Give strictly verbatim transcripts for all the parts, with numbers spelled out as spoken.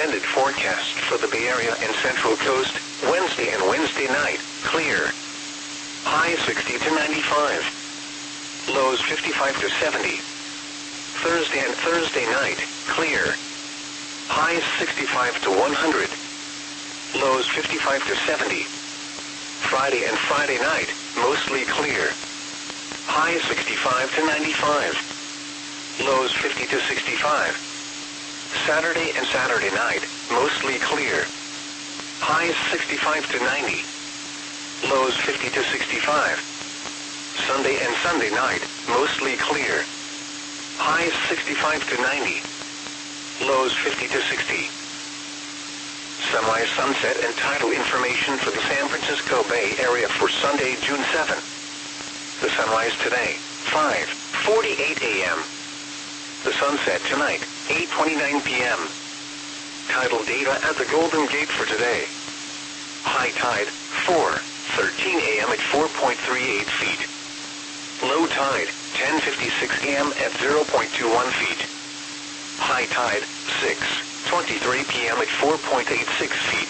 extended forecast for the Bay Area and Central Coast, Wednesday and Wednesday night, clear. High sixty to ninety-five. Lows fifty-five to seventy. Thursday and Thursday night, clear. Highs sixty-five to one hundred. Lows fifty-five to seventy. Friday and Friday night, mostly clear. Highs sixty-five to ninety-five. Lows fifty to sixty-five. Saturday and Saturday night, mostly clear. Highs sixty-five to ninety. Lows fifty to sixty-five. Sunday and Sunday night, mostly clear. Highs sixty-five to ninety. Lows fifty to sixty. Sunrise, sunset, and tidal information for the San Francisco Bay Area for Sunday, June seventh. The sunrise today, five forty-eight a m The sunset tonight, eight twenty-nine p m Tidal data at the Golden Gate for today. High tide, four thirteen a m at four point three eight feet. Low tide, ten fifty-six a m at zero point two one feet. High tide, six twenty-three p m at four point eight six feet.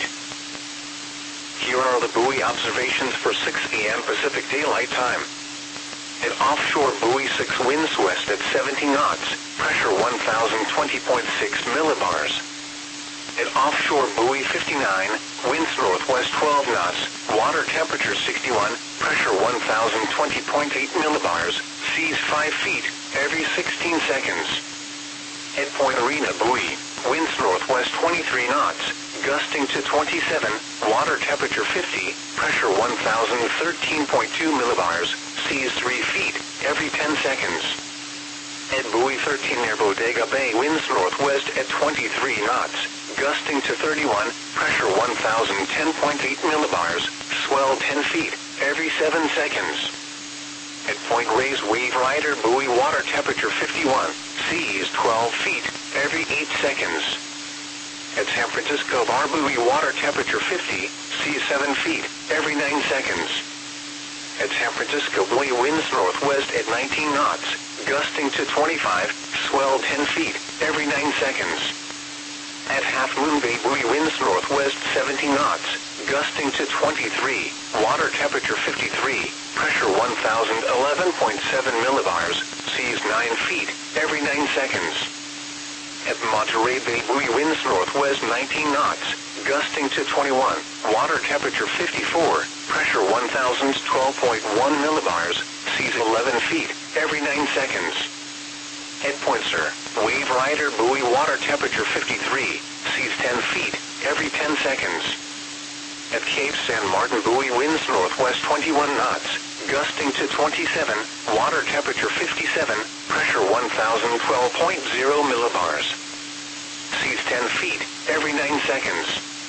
Here are the buoy observations for six a m Pacific Daylight Time. At offshore buoy six, winds west at seventy knots, pressure one thousand twenty point six millibars. At offshore buoy fifty-nine, winds northwest twelve knots, water temperature sixty-one, pressure one thousand twenty point eight millibars, seas five feet, every sixteen seconds. At Point Arena buoy, winds northwest twenty-three knots, gusting to twenty-seven, water temperature fifty, pressure one thousand thirteen point two millibars, seas three feet, every ten seconds. At buoy thirteen near Bodega Bay, winds northwest at twenty-three knots, gusting to thirty-one, pressure one thousand ten point eight millibars, swell ten feet, every seven seconds. At Point Reyes Wave Rider buoy, water temperature fifty-one, seas twelve feet, every eight seconds. At San Francisco Bar buoy, water temperature fifty, seas seven feet, every nine seconds. At San Francisco buoy, winds northwest at nineteen knots, gusting to twenty-five, swell ten feet, every nine seconds. At Half Moon Bay buoy, winds northwest seventeen knots, gusting to twenty-three, water temperature fifty-three, pressure one thousand eleven point seven millibars, seas nine feet, every nine seconds. At Monterey Bay buoy, winds northwest nineteen knots, gusting to twenty-one, water temperature fifty-four, pressure one thousand twelve point one millibars, seas eleven feet, every nine seconds. At Point Sur, Wave Rider buoy, water temperature fifty-three, seas ten feet, every ten seconds. At Cape San Martin buoy, winds northwest twenty-one knots, gusting to twenty-seven, water temperature fifty-seven, pressure one thousand twelve point zero millibars. Seas ten feet, every nine seconds.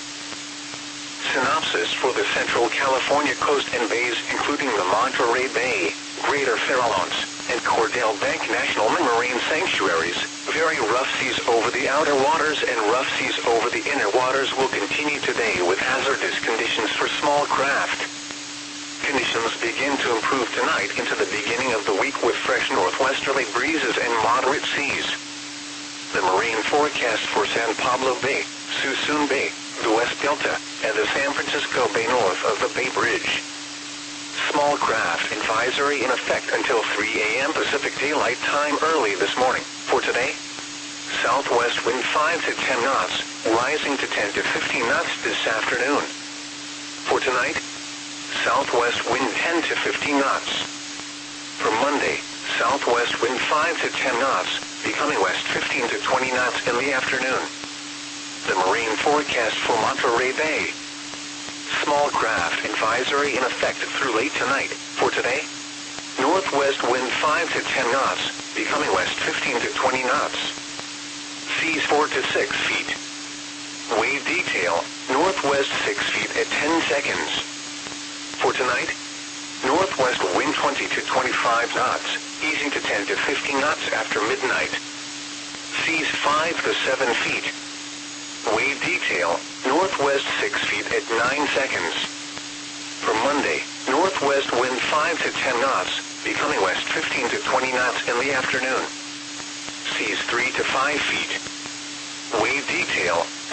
Synopsis for the Central California coast and bays, including the Monterey Bay, Greater Farallones, and Cordell Bank National Marine Sanctuaries. Very rough seas over the outer waters and rough seas over the inner waters will continue today with hazardous conditions for small craft. Conditions begin to improve tonight into the beginning of the week with fresh northwesterly breezes and moderate seas. The marine forecast for San Pablo Bay, Suisun Bay, the West Delta, and the San Francisco Bay north of the Bay Bridge. Small craft advisory in effect until three a m Pacific Daylight Time early this morning. For today, southwest wind five to ten knots, rising to ten to fifteen knots this afternoon. For tonight, southwest wind ten to fifteen knots. For Monday, southwest wind five to ten knots, becoming west fifteen to twenty knots in the afternoon. The marine forecast for Monterey Bay. Small craft advisory in effect through late tonight. For today, northwest wind five to ten knots, becoming west fifteen to twenty knots. Seas four to six feet. Wave detail, northwest six feet at ten seconds. For tonight, northwest wind twenty to twenty-five knots, easing to ten to fifteen knots after midnight. Seas five to seven feet. Wave detail, northwest six feet at nine seconds. For Monday, northwest wind five to ten knots, becoming west fifteen to twenty knots in the afternoon. Seas three to five feet. Wave detail,